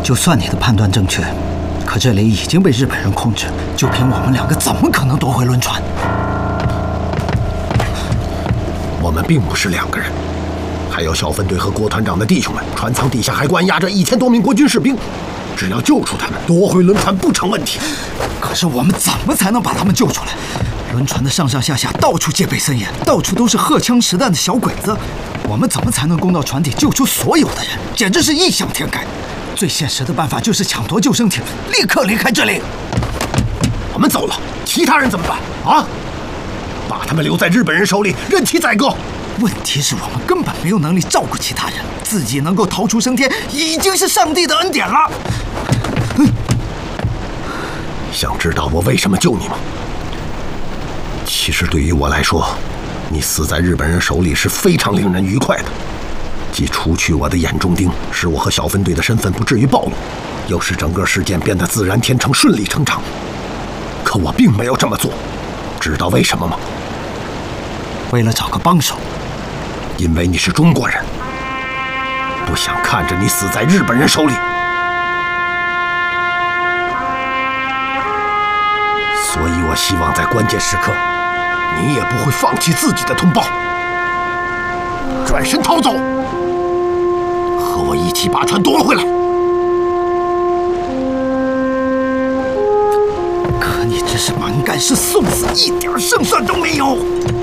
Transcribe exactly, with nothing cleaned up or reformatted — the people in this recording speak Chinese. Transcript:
就算你的判断正确，可这里已经被日本人控制，就凭我们两个，怎么可能夺回轮船？ 我们并不是两个人，还有小分队和郭团长的弟兄们，船舱底下还关押着一千多名国军士兵。只要救出他们，夺回轮船不成问题。 可是我们怎么才能把他们救出来？轮船的上上下下到处戒备森严，到处都是荷枪实弹的小鬼子，我们怎么才能攻到船底救出所有的人？简直是异想天开。最现实的办法就是抢夺救生艇，立刻离开这里。 我们走了，其他人怎么办啊？把他们留在日本人手里，任其宰割。 问题是我们根本没有能力照顾其他人，自己能够逃出升天，已经是上帝的恩典了。 想知道我为什么救你吗？其实对于我来说，你死在日本人手里是非常令人愉快的，既除去我的眼中钉，使我和小分队的身份不至于暴露，又使整个事件变得自然天成、顺理成章。可我并没有这么做，知道为什么吗？ 为了找个帮手。 因为你是中国人，不想看着你死在日本人手里，所以我希望在关键时刻，你也不会放弃自己的同胞，转身逃走，和我一起把船夺回来。 可你这是蛮干，是送死，一点胜算都没有。